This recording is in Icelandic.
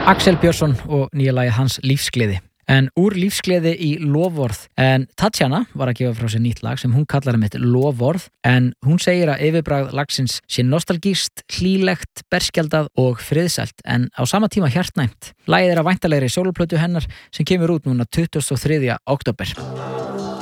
Axel Björnsson og nýja lagið hans Lífsgleði. En úr Lífsgleði í Loforð. En Tatjana var að gefa frá sér nýtt lag sem hún kallar einmitt Loforð, en hún segir að yfirbragð lagsins sé nostalgískt, hlýlegt, berskjaldað og friðsælt, en á sama tíma hjartnæmt. Lagið er að væntalegri sóloplötu hennar sem kemur út núna 23. október.